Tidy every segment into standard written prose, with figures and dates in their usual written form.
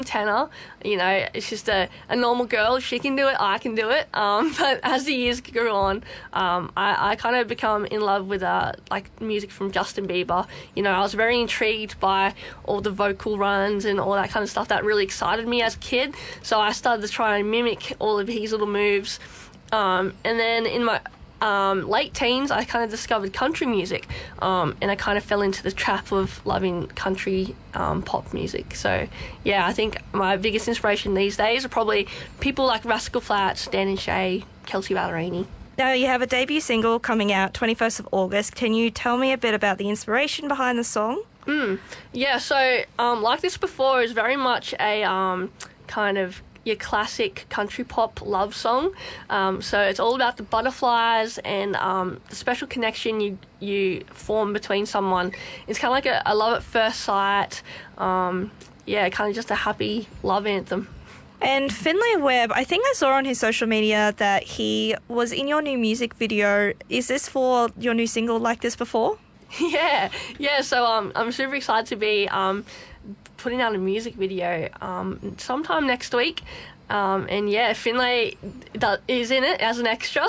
tenor. You know, it's just a normal girl. If she can do it, I can do it. But as the years grew on, I kind of become in love with like music from Justin Bieber. You know, I was very intrigued by all the vocal runs and all that kind of stuff that really excited me as a kid. So I started to try and mimic all of his little moves. And then in my late teens, I kind of discovered country music, and I kind of fell into the trap of loving country pop music. So, yeah, I think my biggest inspiration these days are probably people like Rascal Flatts, Dan and Shay, Kelsey Ballerini. Now, you have a debut single coming out 21st of August. Can you tell me a bit about the inspiration behind the song? Yeah, so Like This Before is very much a kind of your classic country pop love song. So it's all about the butterflies and the special connection you form between someone. It's kind of like a love at first sight. Yeah, kind of just a happy love anthem. And Finlay Webb, I think I saw on his social media that he was in your new music video. Is this for your new single Like This Before? Yeah. So I'm super excited to be putting out a music video sometime next week. And yeah, Finlay is in it as an extra.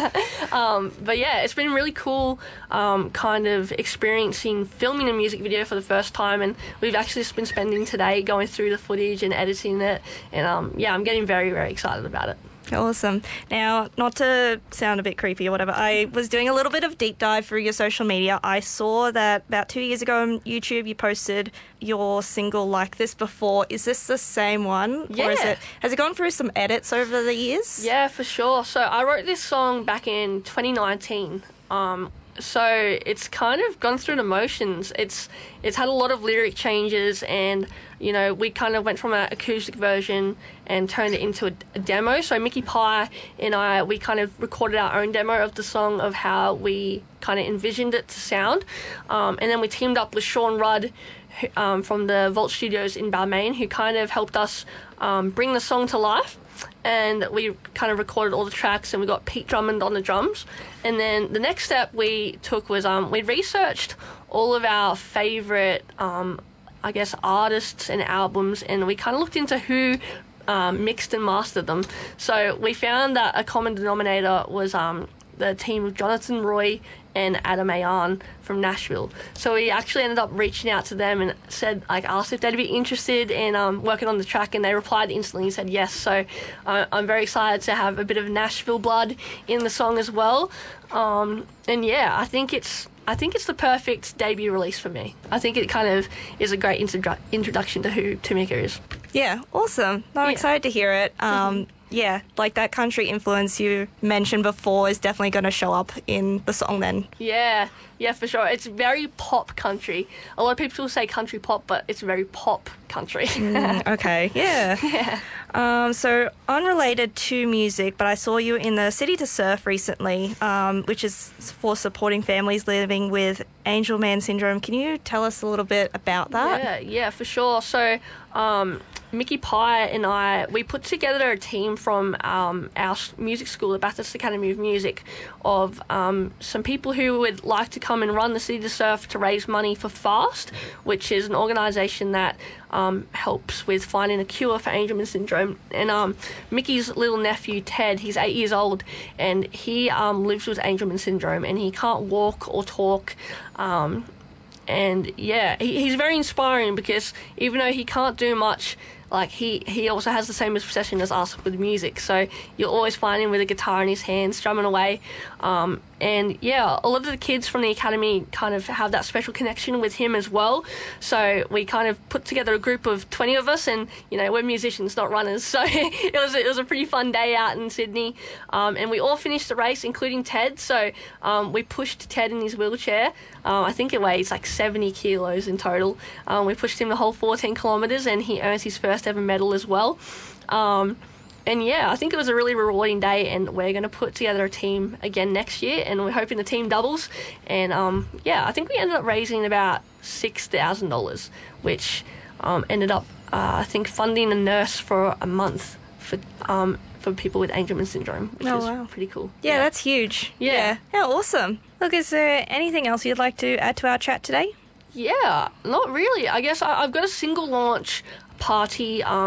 But yeah, it's been really cool kind of experiencing filming a music video for the first time, and we've actually just been spending today going through the footage and editing it, and yeah, I'm getting very, very excited about it. Awesome. Now, not to sound a bit creepy or whatever, I was doing a little bit of deep dive through your social media. I saw that about 2 years ago on YouTube you posted your single Like This Before. Is this the same one? Yeah. Or has it gone through some edits over the years? Yeah, for sure. So I wrote this song back in 2019. So it's kind of gone through the motions. It's had a lot of lyric changes, and you know, we kind of went from an acoustic version and turned it into a demo. So Mickey Pye and we kind of recorded our own demo of the song, of how we kind of envisioned it to sound, and then we teamed up with Sean Rudd from the Vault Studios in Balmain, who kind of helped us bring the song to life. And we kind of recorded all the tracks, and we got Pete Drummond on the drums. And then the next step we took was we researched all of our favourite, I guess, artists and albums, and we kind of looked into who mixed and mastered them. So we found that a common denominator was the team of Jonathan Roy and Adam Ayan from Nashville. So we actually ended up reaching out to them and asked if they'd be interested in working on the track, and they replied instantly and said yes. So I'm very excited to have a bit of Nashville blood in the song as well. And yeah, I think it's the perfect debut release for me. I think it kind of is a great introduction to who Tamika is. Yeah, awesome. I'm excited to hear it. Yeah, like that country influence you mentioned before is definitely going to show up in the song then. Yeah, for sure. It's very pop country. A lot of people say country pop, but it's very pop country. Okay, yeah. So unrelated to music, but I saw you in the City to Surf recently, which is for supporting families living with Angelman syndrome. Can you tell us a little bit about that? Yeah, for sure. So Mickey Pye and we put together a team from our music school, the Bathurst Academy of Music, of some people who would like to come and run the City to Surf to raise money for FAST, which is an organisation that helps with finding a cure for Angelman syndrome. And Mickey's little nephew, Ted, he's 8 years old, and he lives with Angelman syndrome, and he can't walk or talk. And yeah, he's very inspiring, because even though he can't do much, like he also has the same obsession as us with music. So you'll always find him with a guitar in his hands, drumming away. And yeah, a lot of the kids from the academy kind of have that special connection with him as well. So we kind of put together a group of 20 of us, and you know, we're musicians, not runners. So it was a pretty fun day out in Sydney. And we all finished the race, including Ted. So we pushed Ted in his wheelchair. I think it weighs like 70 kilos in total. We pushed him the whole 14 kilometres, and he earned his first ever medal as well. And yeah, I think it was a really rewarding day, and we're going to put together a team again next year, and we're hoping the team doubles. And yeah, I think we ended up raising about $6,000, which ended up, I think, funding a nurse for a month for people with Angelman syndrome, which is pretty cool. Yeah, that's huge. Yeah, awesome. Look, is there anything else you'd like to add to our chat today? Yeah, not really. I guess I've got a single launch party